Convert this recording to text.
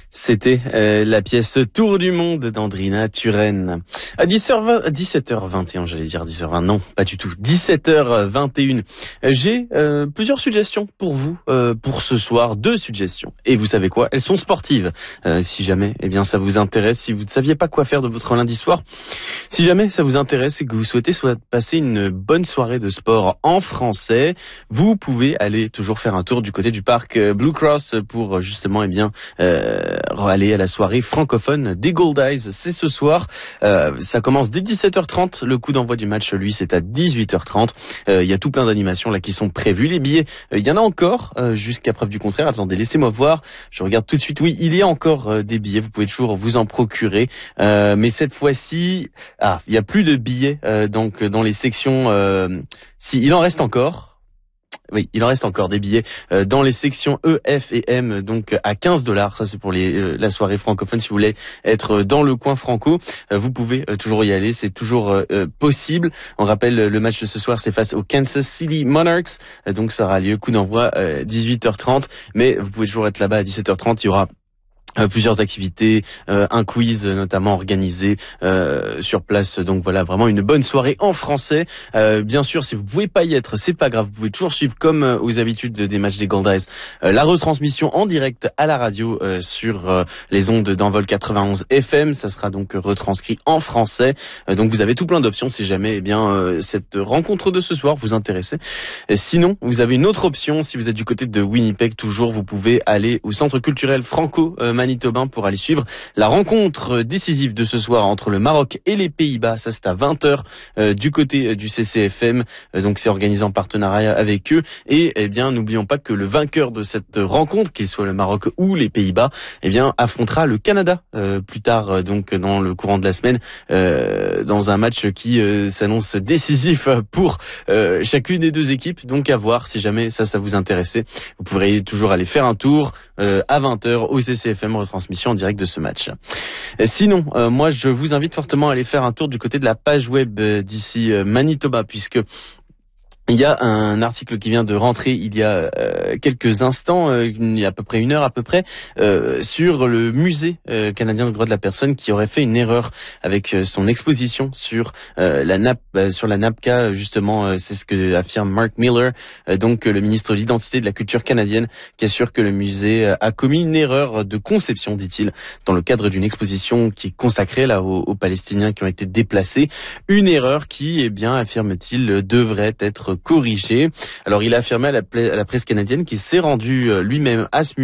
C'était la pièce Tour du monde d'Andrina Turenne. À 17h21, j'allais dire 10h20, non, pas du tout. 17h21. J'ai plusieurs suggestions pour vous pour ce soir, 2 suggestions. Et vous savez quoi? Elles sont sportives. Si jamais, eh bien, ça vous intéresse, si vous ne saviez pas quoi faire de votre lundi soir, si jamais ça vous intéresse et que vous souhaitez passer une bonne soirée de sport en français, vous pouvez aller toujours faire un tour du côté du parc Blue Cross pour justement, eh bien, aller à la soirée francophone des Gold Eyes. C'est ce soir. Ça commence dès 17h30. Le coup d'envoi du match, lui, c'est à 18h30. Il y a tout plein d'animations là qui sont prévues. Les billets, il y en a encore jusqu'à preuve du contraire. Attendez, laissez-moi voir. Je regarde tout de suite. Oui, il y a encore des billets. Vous pouvez toujours vous en procurer. Mais cette fois-ci, il y a plus de billets donc dans les sections. Si, il en reste encore. Oui, il en reste encore des billets dans les sections E, F et M, donc à $15. Ça, c'est pour la soirée francophone. Si vous voulez être dans le coin franco, vous pouvez toujours y aller. C'est toujours possible. On rappelle, le match de ce soir, c'est face aux Kansas City Monarchs. Donc, ça aura lieu, coup d'envoi 18h30. Mais vous pouvez toujours être là-bas à 17h30. Il y aura plusieurs activités, un quiz notamment organisé sur place. Donc voilà, vraiment une bonne soirée en français. Bien sûr, si vous pouvez pas y être, c'est pas grave. Vous pouvez toujours suivre comme aux habitudes des matchs des Gold Eyes, la retransmission en direct à la radio sur les ondes d'Envol 91 FM. Ça sera donc retranscrit en français. Donc vous avez tout plein d'options si jamais cette rencontre de ce soir vous intéresse. Sinon, vous avez une autre option. Si vous êtes du côté de Winnipeg, toujours, vous pouvez aller au Centre culturel franco manitobain pour aller suivre la rencontre décisive de ce soir entre le Maroc et les Pays-Bas. Ça, c'est à 20h du côté du CCFM. Donc, c'est organisé en partenariat avec eux. Et, eh bien, n'oublions pas que le vainqueur de cette rencontre, qu'il soit le Maroc ou les Pays-Bas, eh bien, affrontera le Canada plus tard, donc dans le courant de la semaine, dans un match qui s'annonce décisif pour chacune des 2 équipes. Donc, à voir si jamais ça vous intéressait. Vous pourrez toujours aller faire un tour à 20h au CCFM, retransmission en direct de ce match. Sinon, moi je vous invite fortement à aller faire un tour du côté de la page web d'ici Manitoba, puisque il y a un article qui vient de rentrer il y a quelques instants, il y a à peu près 1 heure à peu près, sur le musée canadien des droits de la personne qui aurait fait une erreur avec son exposition sur la NAPCA, justement. C'est ce que affirme Mark Miller, donc le ministre de l'Identité et de la Culture canadienne, qui assure que le musée a commis une erreur de conception, dit-il, dans le cadre d'une exposition qui est consacrée là aux Palestiniens qui ont été déplacés. Une erreur qui, eh bien, affirme-t-il, devrait être corrigé. Alors, il a affirmé à la presse canadienne qu'il s'est rendu lui-même à ce